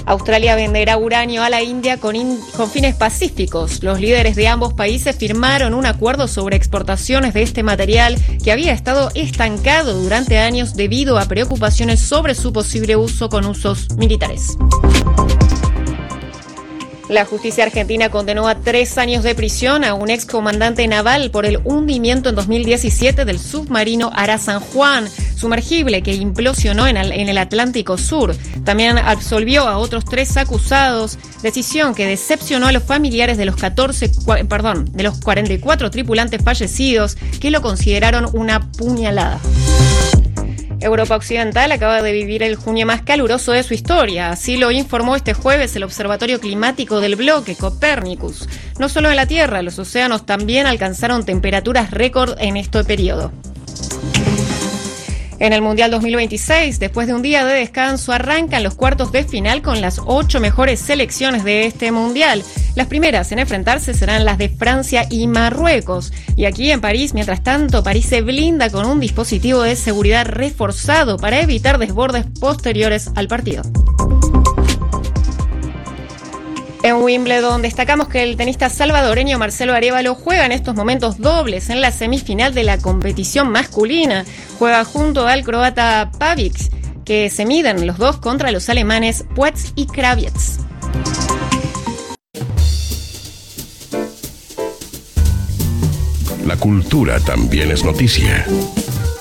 Australia venderá uranio a la India con fines pacíficos. Los líderes de ambos países firmaron un acuerdo sobre exportaciones de este material que había estado estancado durante años debido a preocupaciones sobre su posible uso con usos militares. La justicia argentina condenó a 3 años de prisión a un excomandante naval por el hundimiento en 2017 del submarino Ara San Juan, sumergible que implosionó en el Atlántico Sur. También absolvió a otros 3 acusados, decisión que decepcionó a los familiares de los 44 tripulantes fallecidos, que lo consideraron una puñalada. Europa Occidental acaba de vivir el junio más caluroso de su historia. Así lo informó este jueves el Observatorio Climático del Bloque, Copernicus. No solo en la Tierra, los océanos también alcanzaron temperaturas récord en este periodo. En el Mundial 2026, después de un día de descanso, arrancan los cuartos de final con las 8 mejores selecciones de este Mundial. Las primeras en enfrentarse serán las de Francia y Marruecos. Y aquí en París, mientras tanto, París se blinda con un dispositivo de seguridad reforzado para evitar desbordes posteriores al partido. En Wimbledon destacamos que el tenista salvadoreño Marcelo Arévalo juega en estos momentos dobles en la semifinal de la competición masculina. Juega junto al croata Pavic, que se miden los dos contra los alemanes Puetz y Kravietz. La cultura también es noticia.